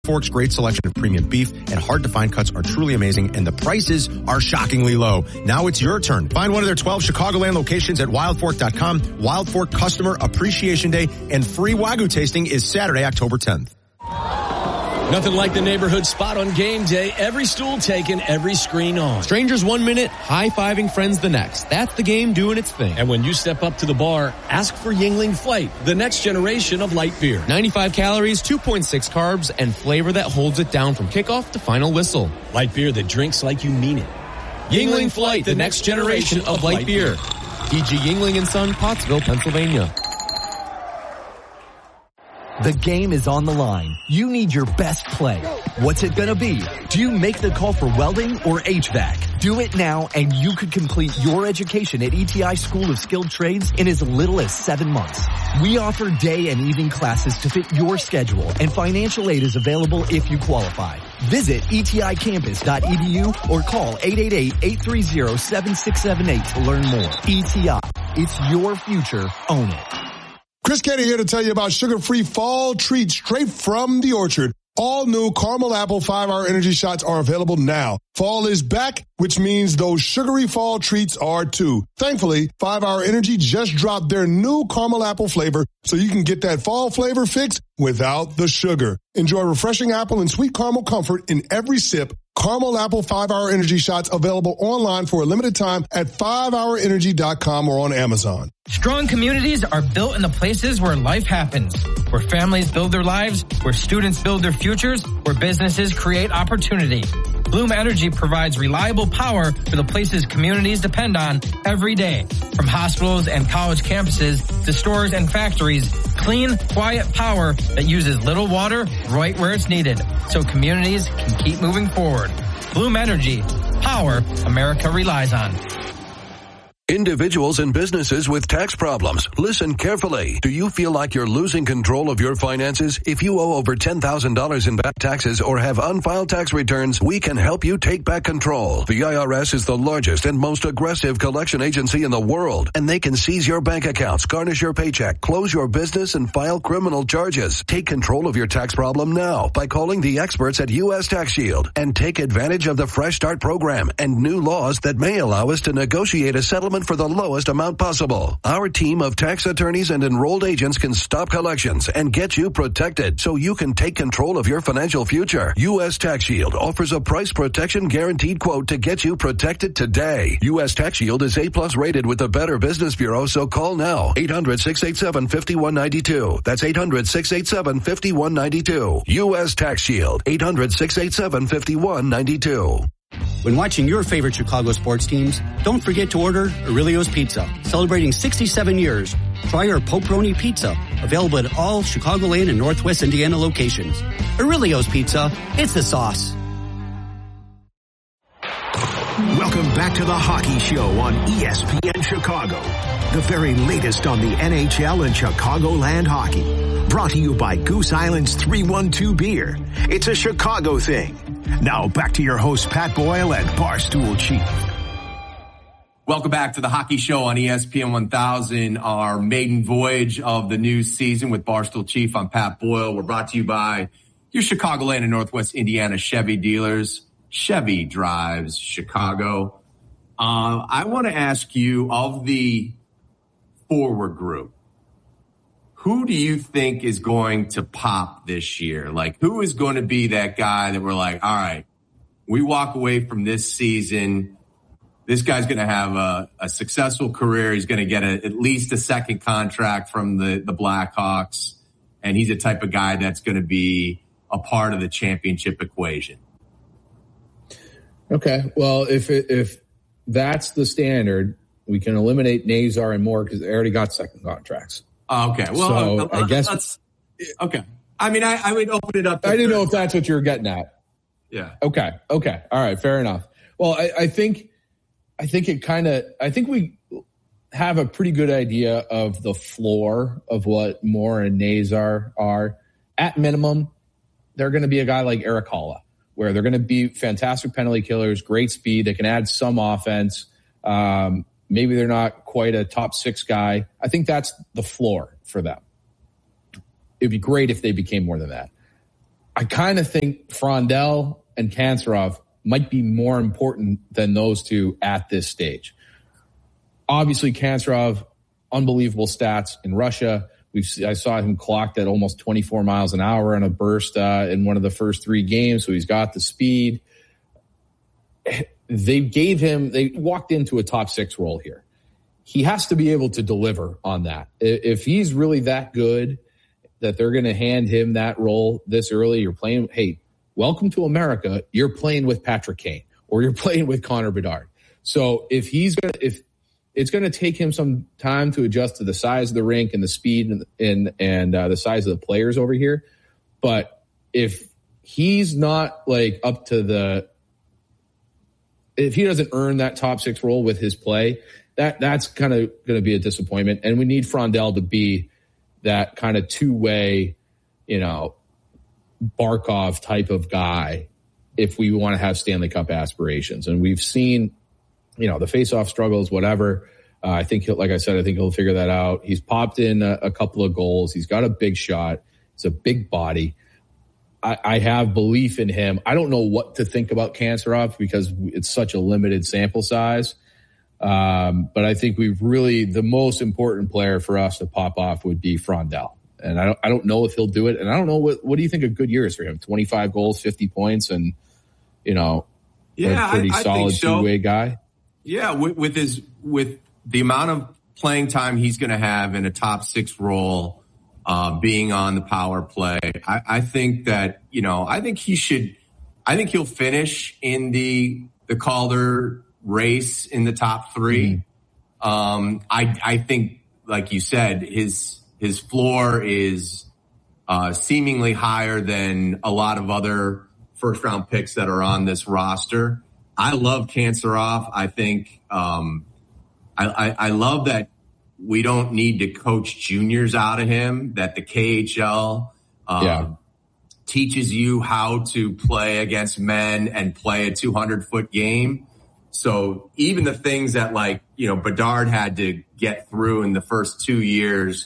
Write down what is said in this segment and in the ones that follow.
Fork's great selection of premium beef and hard-to-find cuts are truly amazing, and the prices are shockingly low. Now it's your turn. Find one of their 12 Chicagoland locations at wildfork.com. Wild Fork Customer Appreciation Day and free Wagyu tasting is Saturday, October 10th. Nothing like the neighborhood spot on game day. Every stool taken, every screen on. Strangers 1 minute, high-fiving friends the next. That's the game doing its thing. And when you step up to the bar, ask for Yuengling Flight, the next generation of light beer. 95 calories, 2.6 carbs, and flavor that holds it down from kickoff to final whistle. Light beer that drinks like you mean it. Yuengling Flight, the next generation of light beer. D.G. Yuengling & Son, Pottsville, Pennsylvania. The game is on the line. You need your best play. What's it gonna be? Do you make the call for welding or HVAC? Do it now and you could complete your education at ETI School of Skilled Trades in as little as 7 months. We offer day and evening classes to fit your schedule, and financial aid is available if you qualify. Visit eticampus.edu or call 888-830-7678 to learn more. ETI. It's your future. Own it. Chris Kenny here to tell you about sugar-free fall treats straight from the orchard. All new caramel apple 5-hour energy shots are available now. Fall is back, which means those sugary fall treats are too. Thankfully, 5-hour energy just dropped their new caramel apple flavor, so you can get that fall flavor fix without the sugar. Enjoy refreshing apple and sweet caramel comfort in every sip. Caramel apple 5-hour energy shots available online for a limited time at 5hourenergy.com or on Amazon. Strong communities are built in the places where life happens, where families build their lives, where students build their futures, where businesses create opportunity. Bloom Energy provides reliable power for the places communities depend on every day. From hospitals and college campuses to stores and factories, clean, quiet power that uses little water right where it's needed, so communities can keep moving forward. Bloom Energy, power America relies on. Individuals and businesses with tax problems, listen carefully. Do you feel like you're losing control of your finances? If you owe over $10,000 in back taxes or have unfiled tax returns, we can help you take back control. The IRS is the largest and most aggressive collection agency in the world, and they can seize your bank accounts, garnish your paycheck, close your business, and file criminal charges. Take control of your tax problem now by calling the experts at U.S. Tax Shield and take advantage of the Fresh Start program and new laws that may allow us to negotiate a settlement for the lowest amount possible. Our team of tax attorneys and enrolled agents can stop collections and get you protected so you can take control of your financial future. U.S. Tax Shield offers a price protection guaranteed quote to get you protected today. U.S. Tax Shield is A+ rated with the Better Business Bureau, so call now. 800-687-5192. That's 800-687-5192. U.S. Tax Shield. 800-687-5192. When watching your favorite Chicago sports teams, don't forget to order Aurelio's Pizza. Celebrating 67 years, try our Poperoni Pizza, available at all Chicagoland and Northwest Indiana locations. Aurelio's Pizza, it's the sauce. Welcome back to the Hockey Show on ESPN Chicago. The very latest on the NHL and Chicagoland hockey. Brought to you by Goose Island's 312 Beer. It's a Chicago thing. Now back to your host, Pat Boyle and Barstool Chief. Welcome back to the Hockey Show on ESPN 1000, our maiden voyage of the new season with Barstool Chief. I'm Pat Boyle. We're brought to you by your Chicagoland and Northwest Indiana Chevy dealers. Chevy drives Chicago. I want to ask you, of the forward group, who do you think is going to pop this year? Like, who is going to be that guy that we're like, all right, we walk away from this season, this guy's going to have a successful career. He's going to get at least a second contract from the Blackhawks, and he's the type of guy that's going to be a part of the championship equation. Okay, well, if that's the standard, we can eliminate Nazar and Moore because they already got second contracts. Okay, well, so I guess. Okay, I mean, I would open it up. I didn't know if that's what you were getting at. Yeah. Okay. All right. Fair enough. Well, I think we have a pretty good idea of the floor of what Moore and Nazar are. At minimum, they're going to be a guy like Erik Haula, where they're going to be fantastic penalty killers, great speed. They can add some offense. Maybe they're not quite a top 6 guy. I think that's the floor for them. It'd be great if they became more than that. I kind of think Frondell and Kanserov might be more important than those two at this stage. Obviously, Kanserov, unbelievable stats in Russia. I saw him clocked at almost 24 miles an hour on a burst in one of the first 3 games, so he's got the speed. They walked into a top 6 role here. He has to be able to deliver on that. If he's really that good that they're going to hand him that role this early, you're playing, hey, welcome to America. You're playing with Patrick Kane or you're playing with Connor Bedard. So if it's going to take him some time to adjust to the size of the rink and the speed and the size of the players over here. But if he's not like up to if he doesn't earn that top 6 role with his play, that's kind of going to be a disappointment. And we need Frondell to be that kind of two-way, Barkov type of guy if we want to have Stanley Cup aspirations. And we've seen, the face-off struggles, whatever. I think he'll figure that out. He's popped in a couple of goals. He's got a big shot. It's a big body. I have belief in him. I don't know what to think about Kanserov because it's such a limited sample size. But I think the most important player for us to pop off would be Frondell. And I don't know if he'll do it. And I don't know what do you think a good year is for him? 25 goals, 50 points, and a pretty solid two-way guy. Yeah, with the amount of playing time he's going to have in a top 6 role, being on the power play, I think that I think he'll finish in the Calder race in the top 3. I think, like you said, his floor is seemingly higher than a lot of other first round picks that are on this roster. I love Kanserov. I think I love that we don't need to coach juniors out of him, that the KHL teaches you how to play against men and play a 200-foot game. So even the things that Bedard had to get through in the first 2 years,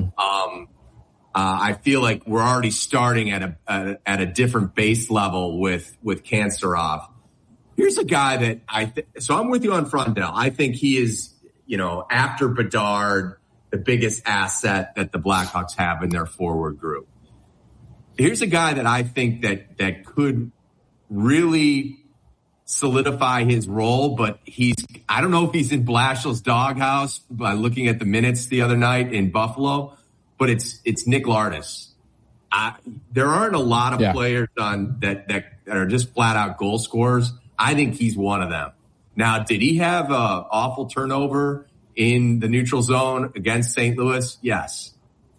I feel like we're already starting at a different base level with Kanserov. Here's a guy that so I'm with you on Frondell. I think he is, after Bedard, the biggest asset that the Blackhawks have in their forward group. Here's a guy that I think that could really solidify his role, but I don't know if he's in Blashill's doghouse by looking at the minutes the other night in Buffalo, but it's Nick Lardis. There aren't a lot of players that are just flat out goal scorers. I think he's one of them. Now, did he have an awful turnover in the neutral zone against St. Louis? Yes.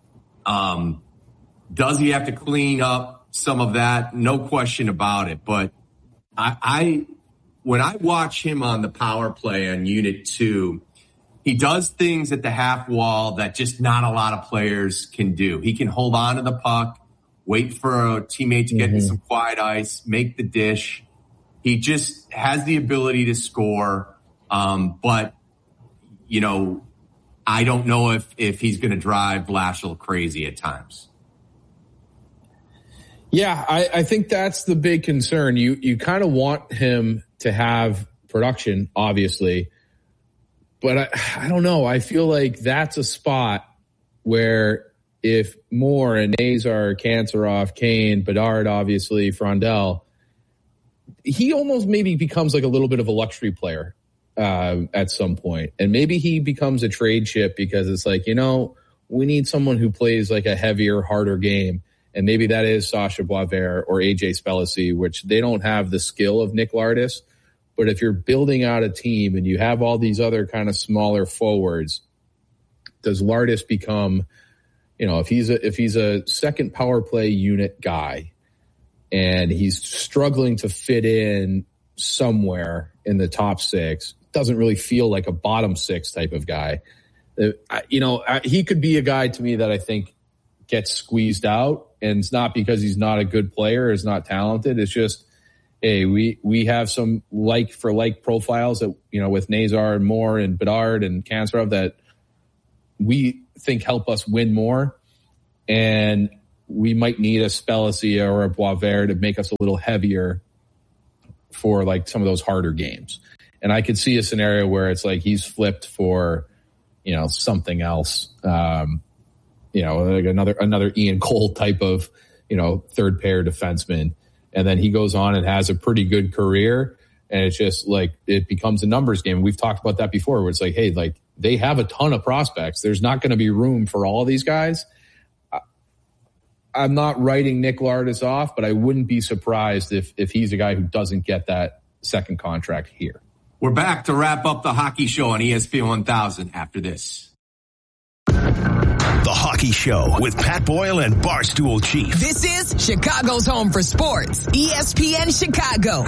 Does he have to clean up some of that? No question about it. But when I watch him on the power play on Unit 2, he does things at the half wall that just not a lot of players can do. He can hold on to the puck, wait for a teammate to get in some quiet ice, make the dish. He just has the ability to score. But, I don't know if he's going to drive Blashill crazy at times. Yeah, I think that's the big concern. You kind of want him to have production, obviously. But I don't know. I feel like that's a spot where if Moore and Nazar, Kanserov, Kane, Bedard, obviously, Frondell, he almost maybe becomes like a little bit of a luxury player at some point. And maybe he becomes a trade chip because it's like, we need someone who plays like a heavier, harder game. And maybe that is Sasha Boisvert or AJ Spellacy, which they don't have the skill of Nick Lardis. But if you're building out a team and you have all these other kind of smaller forwards, does Lardis become, if he's a second power play unit guy and he's struggling to fit in somewhere in the top 6, doesn't really feel like a bottom 6 type of guy. He could be a guy to me that I think gets squeezed out, and it's not because he's not a good player or is not talented. It's just, hey, we have some like for like profiles that, with Nazar and Moore and Bedard and Kanserov that we think help us win more. And we might need a Spezia or a Boisvert to make us a little heavier for like some of those harder games. And I could see a scenario where it's like he's flipped for, something else, like another Ian Cole type of, third pair defenseman. And then he goes on and has a pretty good career. And it's just like, it becomes a numbers game. We've talked about that before, where it's like, hey, like they have a ton of prospects. There's not going to be room for all of these guys. I'm not writing Nick Lardis off, but I wouldn't be surprised if he's a guy who doesn't get that second contract here. We're back to wrap up the Hockey Show on ESPN 1000 after this. The Hockey Show with Pat Boyle and Barstool Chief. This is Chicago's home for sports, ESPN Chicago.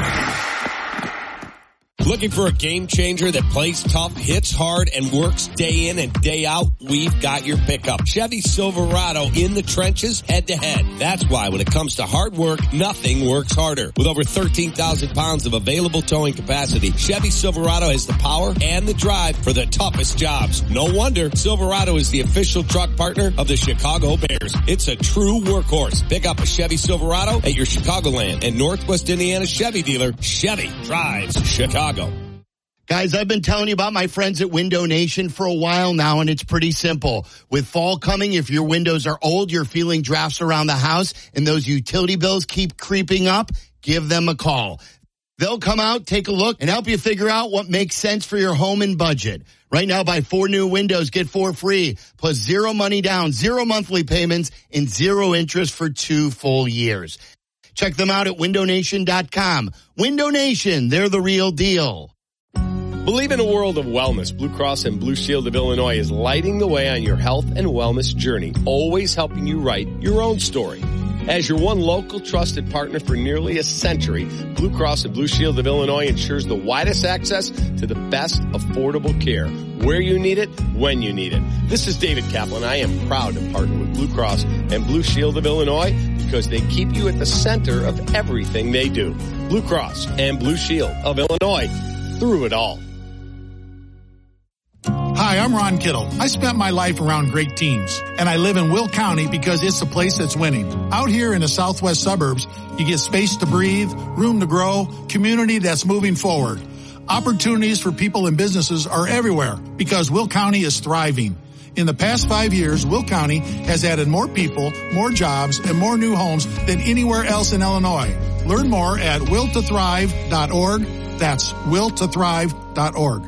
Looking for a game changer that plays tough, hits hard, and works day in and day out? We've got your pickup. Chevy Silverado in the trenches, head to head. That's why when it comes to hard work, nothing works harder. With over 13,000 pounds of available towing capacity, Chevy Silverado has the power and the drive for the toughest jobs. No wonder Silverado is the official truck partner of the Chicago Bears. It's a true workhorse. Pick up a Chevy Silverado at your Chicagoland and Northwest Indiana Chevy dealer. Chevy drives Chicago. Guys, I've been telling you about my friends at Window Nation for a while now, and it's pretty simple. With fall coming, if your windows are old, you're feeling drafts around the house, and those utility bills keep creeping up, give them a call. They'll come out, take a look, and help you figure out what makes sense for your home and budget. Right now, buy 4 new windows, get 4 free, plus 0 money down, 0 monthly payments, and 0 interest for 2 full years. Check them out at windownation.com. Window Nation, they're the real deal. Believe in a world of wellness. Blue Cross and Blue Shield of Illinois is lighting the way on your health and wellness journey, always helping you write your own story. As your one local trusted partner for nearly a century, Blue Cross and Blue Shield of Illinois ensures the widest access to the best affordable care, where you need it, when you need it. This is David Kaplan. I am proud to partner with Blue Cross and Blue Shield of Illinois because they keep you at the center of everything they do. Blue Cross and Blue Shield of Illinois, through it all. Hi, I'm Ron Kittle. I spent my life around great teams, and I live in Will County because it's the place that's winning. Out here in the southwest suburbs, you get space to breathe, room to grow, community that's moving forward. Opportunities for people and businesses are everywhere because Will County is thriving. In the past 5 years, Will County has added more people, more jobs, and more new homes than anywhere else in Illinois. Learn more at willtothrive.org. That's willtothrive.org.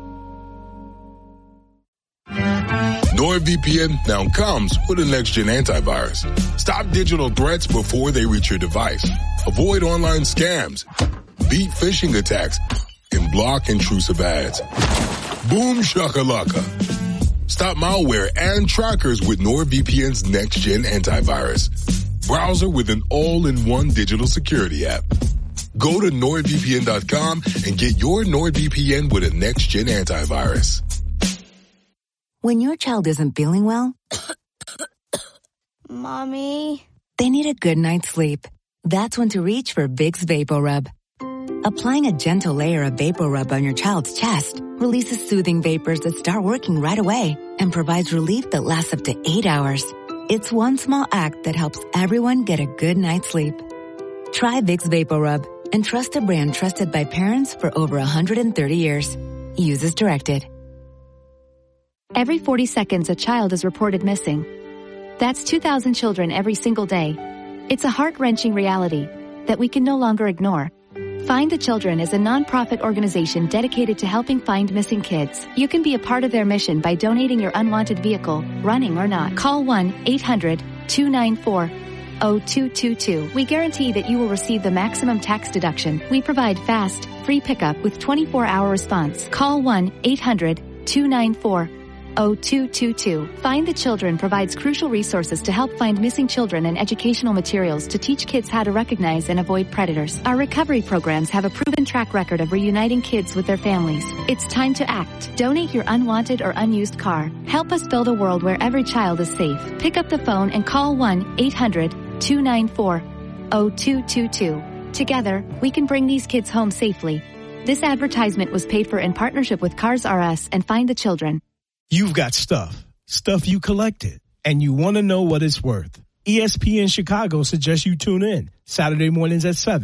NordVPN now comes with a next-gen antivirus. Stop digital threats before they reach your device. Avoid online scams, beat phishing attacks, and block intrusive ads. Boom shakalaka. Stop malware and trackers with NordVPN's next-gen antivirus. Browser with an all-in-one digital security app. Go to NordVPN.com and get your NordVPN with a next-gen antivirus. When your child isn't feeling well, Mommy, they need a good night's sleep. That's when to reach for Vicks VapoRub. Applying a gentle layer of VapoRub on your child's chest releases soothing vapors that start working right away and provides relief that lasts up to 8 hours. It's one small act that helps everyone get a good night's sleep. Try Vicks VapoRub and trust a brand trusted by parents for over 130 years. Use as directed. Every 40 seconds, a child is reported missing. That's 2,000 children every single day. It's a heart-wrenching reality that we can no longer ignore. Find the Children is a non-profit organization dedicated to helping find missing kids. You can be a part of their mission by donating your unwanted vehicle, running or not. Call 1-800-294-0222. We guarantee that you will receive the maximum tax deduction. We provide fast, free pickup with 24-hour response. Call 1-800-294-0222. Find the Children provides crucial resources to help find missing children and educational materials to teach kids how to recognize and avoid predators. Our recovery programs have a proven track record of reuniting kids with their families. It's time to act. Donate your unwanted or unused car. Help us build a world where every child is safe. Pick up the phone and call 1-800-294-0222. Together, we can bring these kids home safely. This advertisement was paid for in partnership with Cars R Us and Find the Children. You've got stuff you collected, and you want to know what it's worth. ESPN Chicago suggests you tune in Saturday mornings at 7.